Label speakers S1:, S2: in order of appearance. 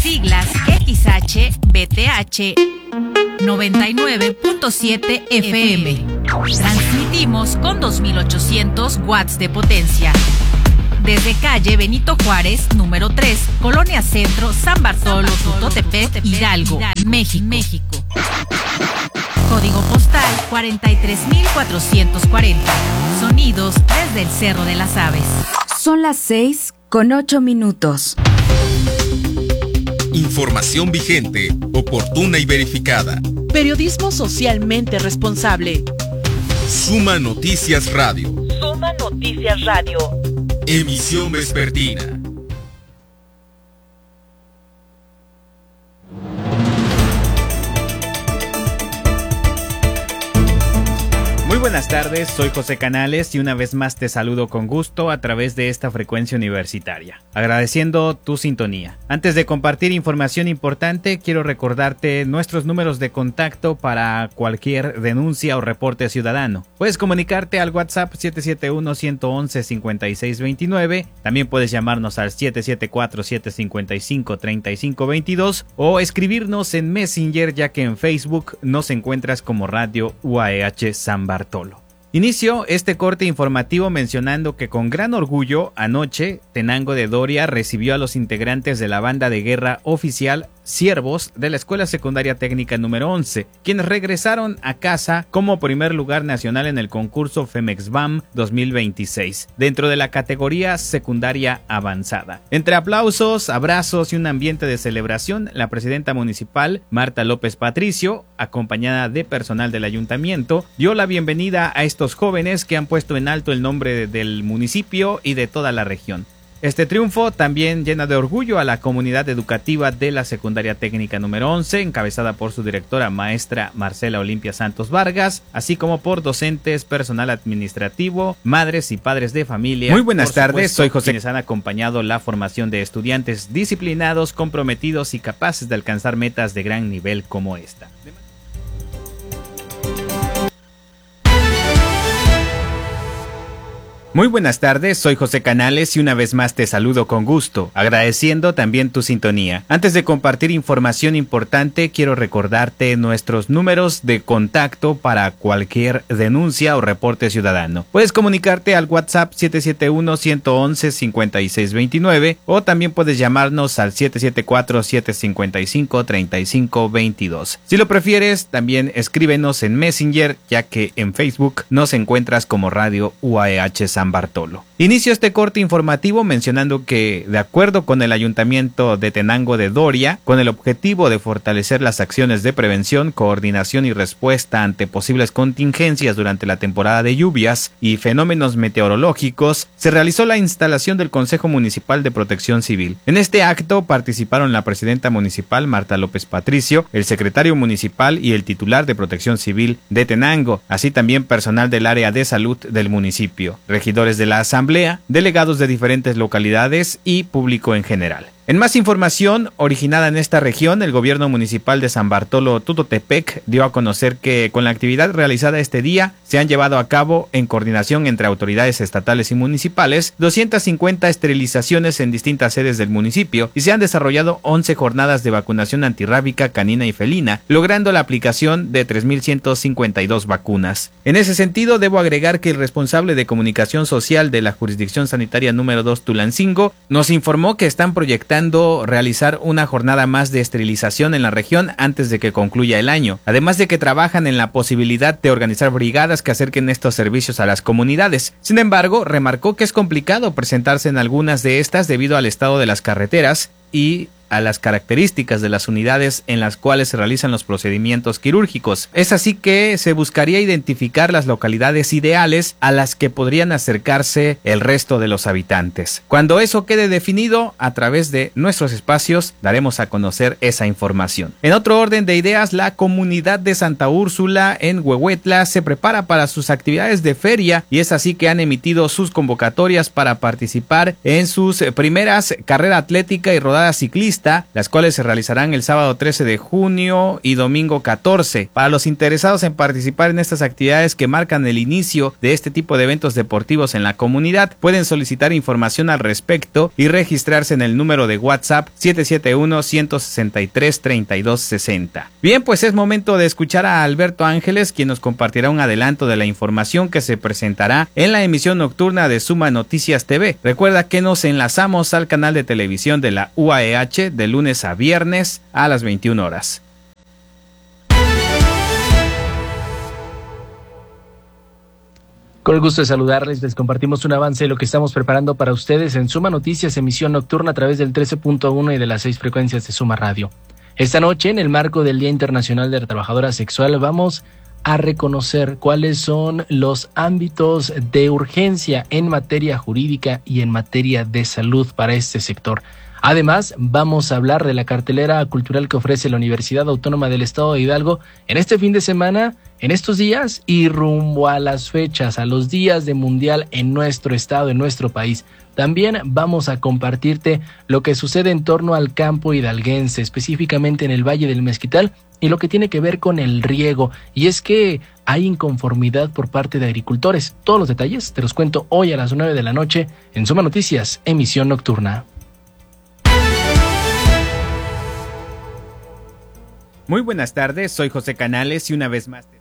S1: siglas XHBTH 99.7 FM. Transmitimos con 2800 watts de potencia. Desde calle Benito Juárez, número 3, Colonia Centro, San Bartolo, Tutotepec, Hidalgo, México. Código postal 43440. Sonidos desde el Cerro de las Aves.
S2: Son las 6:08.
S3: Información vigente, oportuna y verificada.
S4: Periodismo socialmente responsable.
S3: Suma Noticias Radio.
S4: Suma Noticias Radio.
S3: Emisión vespertina.
S5: Muy buenas tardes, soy José Canales y una vez más te saludo con gusto a través de esta frecuencia universitaria, agradeciendo tu sintonía. Antes de compartir información importante, quiero recordarte nuestros números de contacto para cualquier denuncia o reporte ciudadano. Puedes comunicarte al WhatsApp 771-111-5629, también puedes llamarnos al 774-755-3522 o escribirnos en Messenger, ya que en Facebook nos encuentras como Radio UAEH San Bartolo. Inicio este corte informativo mencionando que con gran orgullo anoche Tenango de Doria recibió a los integrantes de la banda de guerra oficial Ciervos de la Escuela Secundaria Técnica número 11, quienes regresaron a casa como primer lugar nacional en el concurso FEMEXBAM 2026, dentro de la categoría secundaria avanzada. Entre aplausos, abrazos y un ambiente de celebración, la presidenta municipal, Marta López Patricio, acompañada de personal del ayuntamiento, dio la bienvenida a estos jóvenes que han puesto en alto el nombre del municipio y de toda la región. Este triunfo también llena de orgullo a la comunidad educativa de la Secundaria Técnica número 11, encabezada por su directora maestra Marcela Olimpia Santos Vargas, así como por docentes, personal administrativo, madres y padres de familia. Muy buenas tardes, soy José, quienes han acompañado la formación de estudiantes disciplinados, comprometidos y capaces de alcanzar metas de gran nivel como esta. Muy buenas tardes, soy José Canales y una vez más te saludo con gusto, agradeciendo también tu sintonía. Antes de compartir información importante, quiero recordarte nuestros números de contacto para cualquier denuncia o reporte ciudadano. Puedes comunicarte al WhatsApp 771-111-5629 o también puedes llamarnos al 774-755-3522. Si lo prefieres, también escríbenos en Messenger, ya que en Facebook nos encuentras como Radio UAEH San Bartolo. Inicio este corte informativo mencionando que, de acuerdo con el Ayuntamiento de Tenango de Doria, con el objetivo de fortalecer las acciones de prevención, coordinación y respuesta ante posibles contingencias durante la temporada de lluvias y fenómenos meteorológicos, se realizó la instalación del Consejo Municipal de Protección Civil. En este acto participaron la presidenta municipal Marta López Patricio, el secretario municipal y el titular de Protección Civil de Tenango, así también personal del área de salud del municipio, regidores de la asamblea, delegados de diferentes localidades y público en general. En más información originada en esta región, el gobierno municipal de San Bartolo Tutotepec dio a conocer que con la actividad realizada este día se han llevado a cabo, en coordinación entre autoridades estatales y municipales, 250 esterilizaciones en distintas sedes del municipio y se han desarrollado 11 jornadas de vacunación antirrábica canina y felina, logrando la aplicación de 3.152 vacunas. En ese sentido, debo agregar que el responsable de comunicación social de la Jurisdicción Sanitaria número 2 Tulancingo nos informó que están proyectando realizar una jornada más de esterilización en la región antes de que concluya el año, además de que trabajan en la posibilidad de organizar brigadas que acerquen estos servicios a las comunidades. Sin embargo, remarcó que es complicado presentarse en algunas de estas debido al estado de las carreteras y a las características de las unidades en las cuales se realizan los procedimientos quirúrgicos. Es así que se buscaría identificar las localidades ideales a las que podrían acercarse el resto de los habitantes. Cuando eso quede definido, a través de nuestros espacios daremos a conocer esa información. En otro orden de ideas, la comunidad de Santa Úrsula en Huehuetla se prepara para sus actividades de feria y es así que han emitido sus convocatorias para participar en sus primeras carrera atlética y rodadas ciclistas pista, las cuales se realizarán el sábado 13 de junio y domingo 14. Para los interesados en participar en estas actividades que marcan el inicio de este tipo de eventos deportivos en la comunidad, pueden solicitar información al respecto y registrarse en el número de WhatsApp 771-163-3260. Bien, pues es momento de escuchar a Alberto Ángeles, quien nos compartirá un adelanto de la información que se presentará en la emisión nocturna de Suma Noticias TV. Recuerda que nos enlazamos al canal de televisión de la UAEH de lunes a viernes a las 21 horas.
S6: Con el gusto de saludarles, les compartimos un avance de lo que estamos preparando para ustedes en Suma Noticias, emisión nocturna a través del 13.1 y de las 6 frecuencias de Suma Radio. Esta noche, en el marco del Día Internacional de la Trabajadora Sexual, vamos a reconocer cuáles son los ámbitos de urgencia en materia jurídica y en materia de salud para este sector. Además, vamos a hablar de la cartelera cultural que ofrece la Universidad Autónoma del Estado de Hidalgo en este fin de semana, en estos días y rumbo a las fechas, a los días de mundial en nuestro estado, en nuestro país. También vamos a compartirte lo que sucede en torno al campo hidalguense, específicamente en el Valle del Mezquital, y lo que tiene que ver con el riego. Y es que hay inconformidad por parte de agricultores. Todos los detalles te los cuento hoy a las 9 de la noche en Suma Noticias, emisión nocturna.
S5: Muy buenas tardes, soy José Canales y una vez más